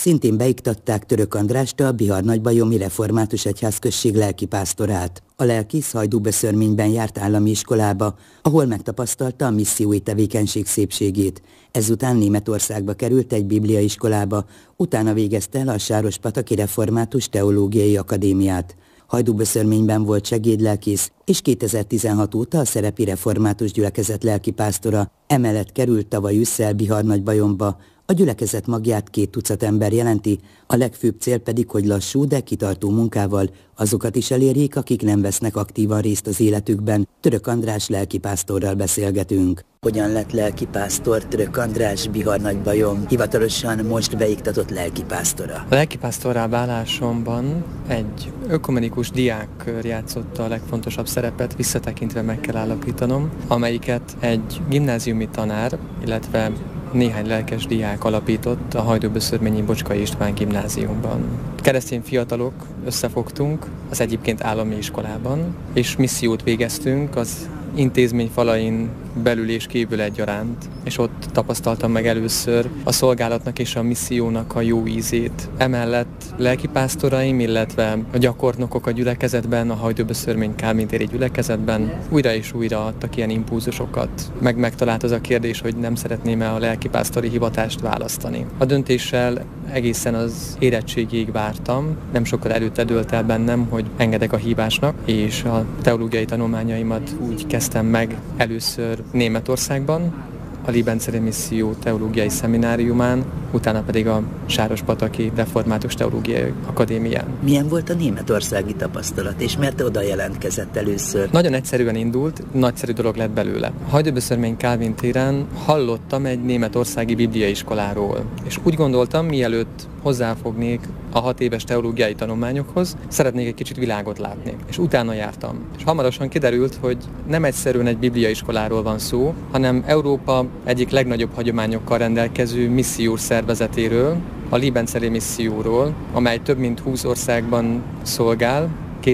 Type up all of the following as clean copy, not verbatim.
szintén beiktatták Török Andrást, a Bihar-Nagybajomi Református Egyházközség lelkipásztorát. A lelkész Hajdúböszörményben járt állami iskolába, ahol megtapasztalta a missziói tevékenység szépségét. Ezután Németországba került egy bibliaiskolába, utána végezte el a Sárospataki Református Teológiai Akadémiát. Hajdúböszörményben volt segédlelkész, és 2016 óta a Szerepi Református Gyülekezet lelkipásztora, emellett került tavaly ősszel Bihar-Nagybajomba. A gyülekezet magját 2 tucat ember jelenti, a legfőbb cél pedig, hogy lassú, de kitartó munkával azokat is elérjék, akik nem vesznek aktívan részt az életükben. Török András lelkipásztorral beszélgetünk. Hogyan lett lelkipásztor Török András, Bihar-Nagybajom hivatalosan most beiktatott lelkipásztora? A lelkipásztorrá válásomban egy ökumenikus diákkör játszotta a legfontosabb szerepet, visszatekintve meg kell állapítanom, amelyiket egy gimnáziumi tanár, illetve néhány lelkes diák alapított a Hajdúböszörményi Bocskai István gimnáziumban. Keresztény fiatalok összefogtunk az egyébként állami iskolában, és missziót végeztünk az intézmény falain belül és kívül egyaránt, és ott tapasztaltam meg először a szolgálatnak és a missziónak a jó ízét. Emellett lelkipásztoraim, illetve a gyakornokok a gyülekezetben, a Hajdúböszörmény kálvintéri gyülekezetben újra és újra adtak ilyen impulzusokat. Megtalált az a kérdés, hogy nem szeretném-e a lelkipásztori hivatást választani. A döntéssel egészen az érettségig vártam, nem sokkal előtte dőlt el bennem, hogy engedek a hívásnak, és a teológiai tanulmányaimat úgy kezdtem meg először Németországban, a Liebenzer Misszió Teológiai Szemináriumán, utána pedig a Sárospataki Református Teológiai Akadémián. Milyen volt a németországi tapasztalat, és miért oda jelentkezett először? Nagyon egyszerűen indult, nagyszerű dolog lett belőle. Hajdúböszörmény Kálvin téren hallottam egy németországi bibliaiskoláról, és úgy gondoltam, mielőtt hozzáfognék a 6 éves teológiai tanulmányokhoz, szeretnék egy kicsit világot látni, és utána jártam. És hamarosan kiderült, hogy nem egyszerűen egy bibliaiskoláról van szó, hanem Európa egyik legnagyobb hagyományokkal rendelkező missziós szervezetéről, a Liebenzer Misszióról, amely több mint 20 országban szolgál,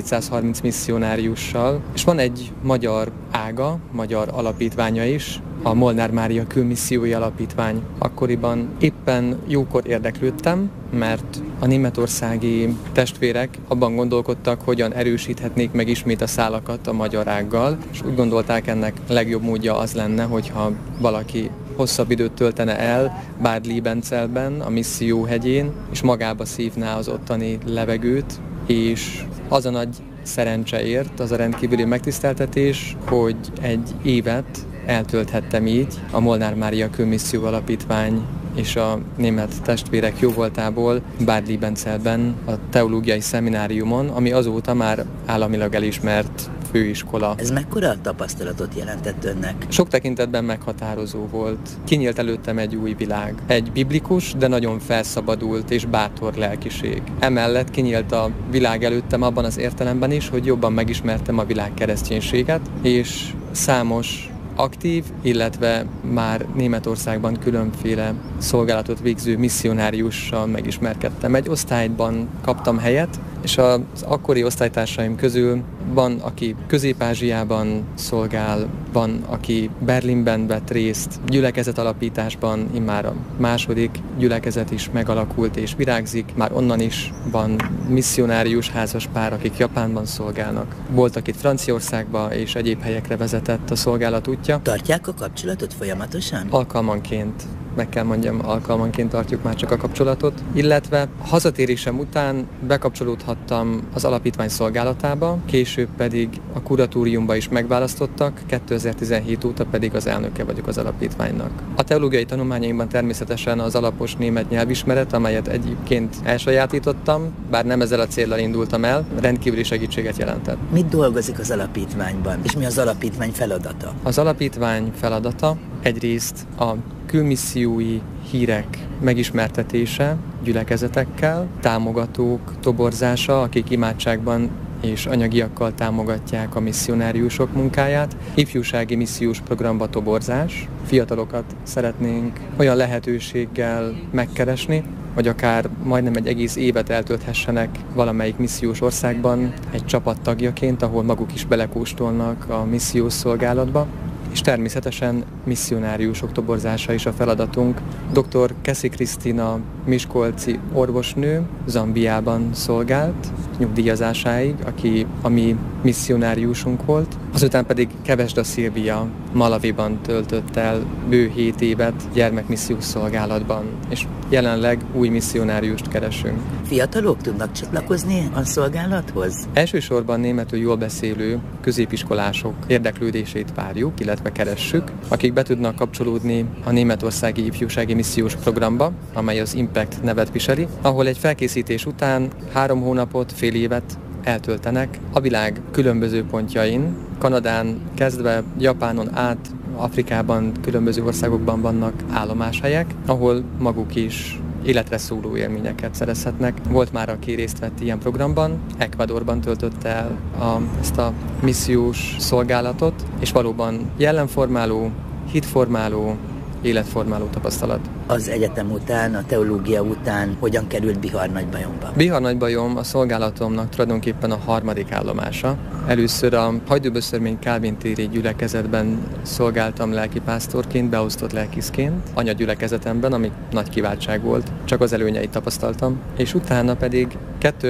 230 misszionáriussal, és van egy magyar ága, magyar alapítványa is, a Molnár Mária Külmissziói Alapítvány. Akkoriban éppen jókor érdeklődtem, mert a németországi testvérek abban gondolkodtak, hogyan erősíthetnék meg ismét a szálakat a magyar ággal, és úgy gondolták, ennek legjobb módja az lenne, hogyha valaki hosszabb időt töltene el Bad Liebenzelben, a Misszióhegyén, és magába szívná az ottani levegőt, és az a nagy szerencse ért, az a rendkívüli megtiszteltetés, hogy egy évet eltölthettem így a Molnár Mária Külmisszió Alapítvány és a német testvérek jóvoltából Bad Liebenzelben, a teológiai szemináriumon, ami azóta már államilag elismert főiskola. Ez mekkora tapasztalatot jelentett önnek? Sok tekintetben meghatározó volt. Kinyílt előttem egy új világ. Egy biblikus, de nagyon felszabadult és bátor lelkiség. Emellett kinyílt a világ előttem abban az értelemben is, hogy jobban megismertem a világ kereszténységet, és számos aktív, illetve már Németországban különféle szolgálatot végző misszionáriussal megismerkedtem. Egy osztályban kaptam helyet, és az akkori osztálytársaim közül van, aki Közép-Ázsiában szolgál, van, aki Berlinben vett részt, gyülekezet alapításban, immár a második gyülekezet is megalakult és virágzik, már onnan is van misszionárius házas pár, akik Japánban szolgálnak. Voltak itt Franciaországban és egyéb helyekre vezetett a szolgálat útja. Tartják a kapcsolatot folyamatosan? Alkalmanként. Meg kell mondjam, alkalmanként tartjuk már csak a kapcsolatot, illetve hazatérésem után bekapcsolódhattam az alapítvány szolgálatába, később pedig a kuratóriumba is megválasztottak, 2017 óta pedig az elnöke vagyok az alapítványnak. A teológiai tanulmányaimban természetesen az alapos német nyelvismeret, amelyet egyébként elsajátítottam, bár nem ezzel a céllal indultam el, rendkívüli segítséget jelentett. Mit dolgozik az alapítványban, és mi az alapítvány feladata? Az alapítvány feladata egyrészt a külmissziói hírek megismertetése gyülekezetekkel, támogatók toborzása, akik imádságban és anyagiakkal támogatják a misszionáriusok munkáját, ifjúsági missziós programba toborzás, fiatalokat szeretnénk olyan lehetőséggel megkeresni, hogy akár majdnem egy egész évet eltölthessenek valamelyik missziós országban egy csapat tagjaként, ahol maguk is belekóstolnak a missziós szolgálatba, és természetesen misszionáriusok toborzása is a feladatunk. Dr. Keszi Krisztina miskolci orvosnő Zambiában szolgált nyugdíjazásáig, aki a mi misszionáriusunk volt. Azután pedig Kevesda Szilvia Malawiban töltött el bő 7 évet gyermekmissziós szolgálatban, és jelenleg új misszionáriust keresünk. Fiatalok tudnak csatlakozni a szolgálathoz? Elsősorban németül jól beszélő középiskolások érdeklődését várjuk, illetve keressük, akik be tudnak kapcsolódni a németországi ifjúsági missziós programba, amely az Impact nevet viseli, ahol egy felkészítés után 3 hónapot, fél évet eltöltenek a világ különböző pontjain, Kanadán kezdve Japánon át, Afrikában, különböző országokban vannak állomáshelyek, ahol maguk is életre szóló élményeket szerezhetnek. Volt már, aki részt vett ilyen programban, Ecuadorban töltötte el ezt a missziós szolgálatot, és valóban jellemformáló, hitformáló, életformáló tapasztalat. Az egyetem után, a teológia után hogyan került Bihar-Nagybajomba? Bihar-Nagybajom a szolgálatomnak tulajdonképpen a 3. állomása. Először a Hajdúböszörmény Kálvin téri gyülekezetben szolgáltam lelkipásztorként, beosztott lelkészként, anyagyülekezetemben, ami nagy kiváltság volt, csak az előnyeit tapasztaltam, és utána pedig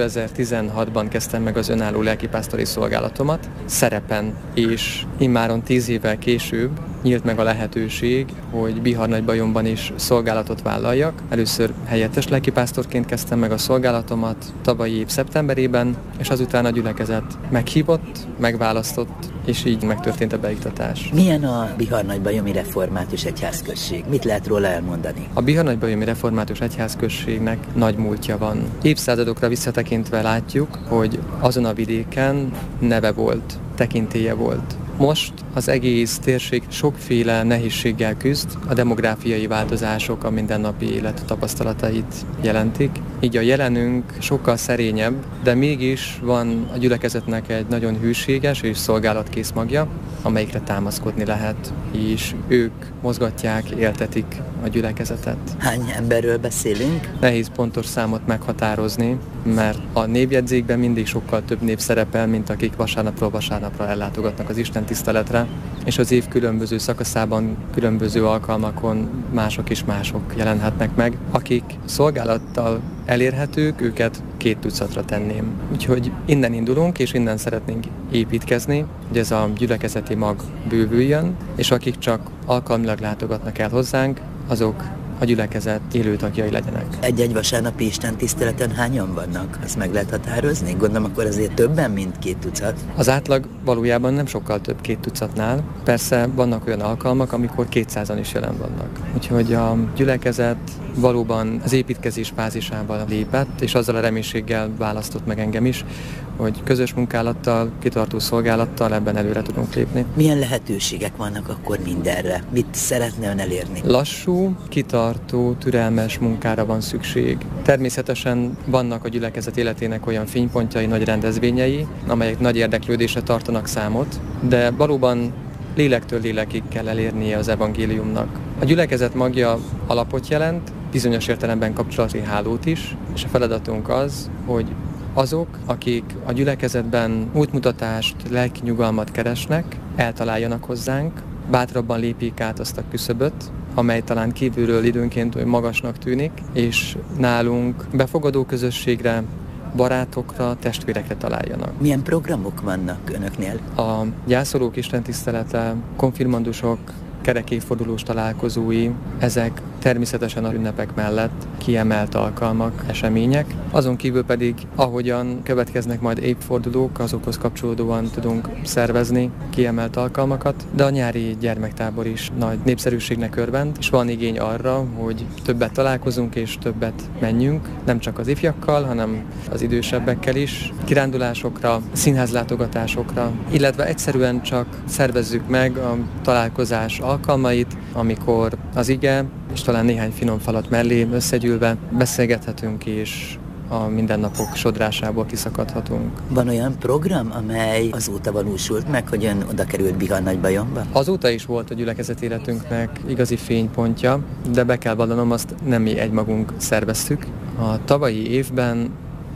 2016-ban kezdtem meg az önálló lelkipásztori szolgálatomat szerepen, és immáron 10 évvel később nyílt meg a lehetőség, hogy Bihar-Nagybajomban is szolgálatot vállaljak. Először helyettes lelkipásztorként kezdtem meg a szolgálatomat tavalyi év szeptemberében, és azután a gyülekezet meghívott, megválasztott, és így megtörtént a beiktatás. Milyen a Bihar-Nagybajomi Református Egyházközség? Mit lehet róla elmondani? A Bihar-Nagybajomi Református Egyházközségnek nagy múltja van. Évszázadokra visszatekintve látjuk, hogy azon a vidéken neve volt, tekintélye volt. Most az egész térség sokféle nehézséggel küzd, a demográfiai változások a mindennapi élet tapasztalatait jelentik. Így a jelenünk sokkal szerényebb, de mégis van a gyülekezetnek egy nagyon hűséges és szolgálatkész magja, amelyikre támaszkodni lehet, és ők mozgatják, éltetik a gyülekezetet. Hány emberről beszélünk? Nehéz pontos számot meghatározni, mert a névjegyzékben mindig sokkal több név szerepel, mint akik vasárnapról vasárnapra ellátogatnak az Isten tiszteletre, és az év különböző szakaszában, különböző alkalmakon mások és mások jelenhetnek meg. Akik szolgálattal elérhetők, őket 200-ra tenném. Úgyhogy innen indulunk, és innen szeretnénk építkezni, hogy ez a gyülekezeti mag bővüljön, és akik csak alkalmilag látogatnak el hozzánk, azok a gyülekezet élő tagjai legyenek. Egy-egy vasárnapi istentiszteleten hányan vannak? Ezt meg lehet határozni? Gondolom akkor azért többen, mint 200. Az átlag valójában nem sokkal több 200-nál. Persze vannak olyan alkalmak, amikor 200-an is jelen vannak. Úgyhogy a gyülekezet valóban az építkezés fázisában lépett, és azzal a reménységgel választott meg engem is, hogy közös munkálattal, kitartó szolgálattal ebben előre tudunk lépni. Milyen lehetőségek vannak akkor mindenre? Mit szeretne ön elérni? Lassú, kitartó, türelmes munkára van szükség. Természetesen vannak a gyülekezet életének olyan fénypontjai, nagy rendezvényei, amelyek nagy érdeklődésre tartanak számot, de valóban lélektől lélekig kell elérnie az evangéliumnak. A gyülekezet magja alapot jelent, bizonyos értelemben kapcsolati hálót is, és a feladatunk az, hogy azok, akik a gyülekezetben útmutatást, lelki nyugalmat keresnek, eltaláljanak hozzánk, bátrabban lépjék át azt a küszöböt, amely talán kívülről időnként olyan magasnak tűnik, és nálunk befogadó közösségre, barátokra, testvérekre találjanak. Milyen programok vannak önöknél? A gyászolók istentisztelete, konfirmandusok, kerekévfordulós találkozói, ezek természetesen a ünnepek mellett kiemelt alkalmak, események. Azon kívül pedig, ahogyan következnek majd évfordulók, azokhoz kapcsolódóan tudunk szervezni kiemelt alkalmakat, de a nyári gyermektábor is nagy népszerűségnek örvend, és van igény arra, hogy többet találkozunk és többet menjünk, nem csak az ifjakkal, hanem az idősebbekkel is, kirándulásokra, színházlátogatásokra, illetve egyszerűen csak szervezzük meg a találkozás alkalmait, amikor az ige és talán néhány finom falat mellé összegyűlve beszélgethetünk és a mindennapok sodrásából kiszakadhatunk. Van olyan program, amely azóta valósult meg, hogy ön oda került Bihar-Nagybajomba? Azóta is volt a gyülekezet életünknek igazi fénypontja, de be kell vallanom, azt nem mi egymagunk szerveztük. A tavalyi évben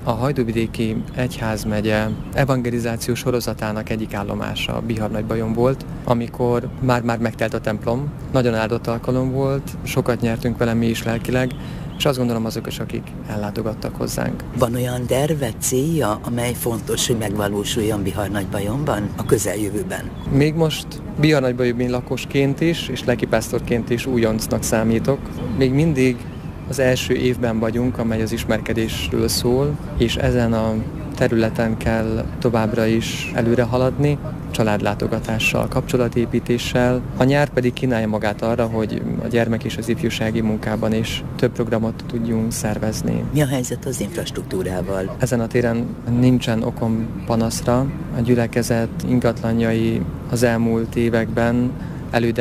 A Hajdúvidéki Egyházmegye evangelizációs sorozatának egyik állomása Bihar-Nagybajon volt, amikor már megtelt a templom. Nagyon áldott alkalom volt, sokat nyertünk vele mi is lelkileg, és azt gondolom azok is, akik ellátogattak hozzánk. Van olyan terve, célja, amely fontos, hogy megvalósuljon Bihar-Nagybajonban a közeljövőben? Még most Bihar-Nagybajoni lakosként is, és lelkipásztorként is újoncnak számítok. Még mindig az első évben vagyunk, amely az ismerkedésről szól, és ezen a területen kell továbbra is előre haladni, családlátogatással, kapcsolatépítéssel. A nyár pedig kínálja magát arra, hogy a gyermek és az ifjúsági munkában is több programot tudjunk szervezni. Mi a helyzet az infrastruktúrával? Ezen a téren nincsen okom panaszra. A gyülekezet ingatlanjai az elmúlt években